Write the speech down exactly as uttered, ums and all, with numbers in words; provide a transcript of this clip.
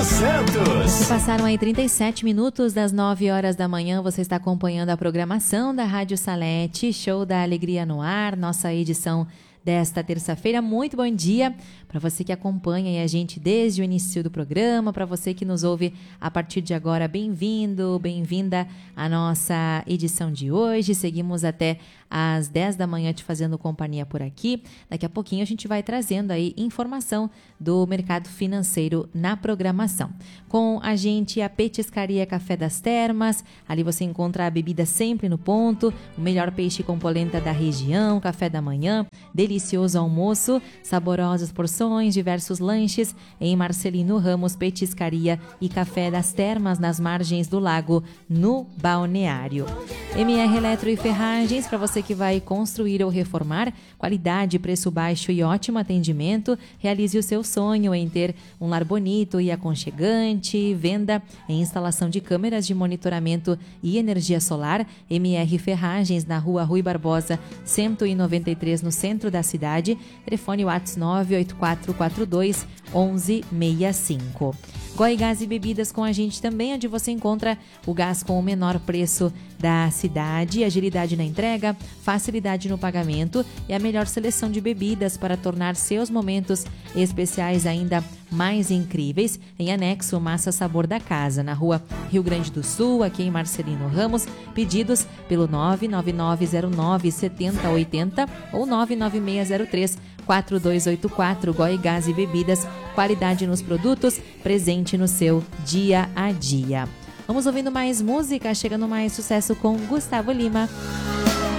Santos. Se passaram aí trinta e sete minutos das nove horas da manhã, você está acompanhando a programação da Rádio Salete, Show da Alegria no Ar, nossa edição desta terça-feira. Muito bom dia para você que acompanha a gente desde o início do programa, para você que nos ouve a partir de agora, bem-vindo, bem-vinda à nossa edição de hoje. Seguimos até às dez da manhã te fazendo companhia por aqui. Daqui a pouquinho a gente vai trazendo aí informação do mercado financeiro na programação. Com a gente a Petiscaria Café das Termas, ali você encontra a bebida sempre no ponto, o melhor peixe com polenta da região, café da manhã, delicioso almoço, saborosas porções, diversos lanches em Marcelino Ramos Petiscaria e Café das Termas nas margens do lago, no Balneário. M R Eletro e Ferragens, para você que vai construir ou reformar, qualidade, preço baixo e ótimo atendimento. Realize o seu sonho em ter um lar bonito e aconchegante. Venda em instalação de câmeras de monitoramento e energia solar. M R Ferragens, na rua Rui Barbosa, cento e noventa e três, no centro da cidade. Telefone WhatsApp nove oito quatro quatro dois um um seis cinco. Goi Gás e Bebidas com a gente também, onde você encontra o gás com o menor preço da cidade, agilidade na entrega, facilidade no pagamento e a melhor seleção de bebidas para tornar seus momentos especiais ainda mais incríveis. Em anexo, Massa Sabor da Casa, na rua Rio Grande do Sul, aqui em Marcelino Ramos. Pedidos pelo nove nove nove zero nove sete zero oito zero ou nove nove seis zero três quatro dois oito quatro. Goi Gás e Bebidas, qualidade nos produtos, presente no seu dia a dia. Vamos ouvindo mais música, chegando mais sucesso com Gustavo Lima.